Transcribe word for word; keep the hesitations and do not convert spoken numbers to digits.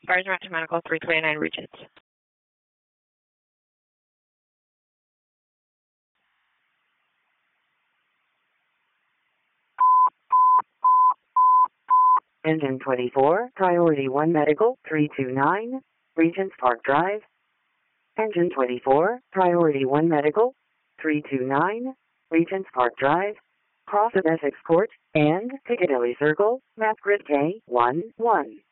Stars Mountain Medical three twenty-nine Regents. Engine twenty-four, Priority one Medical, three two nine, Regents Park Drive. Engine twenty-four, Priority one Medical, three two nine, Regents Park Drive, cross of Essex Court, and Piccadilly Circle, map grid K one one.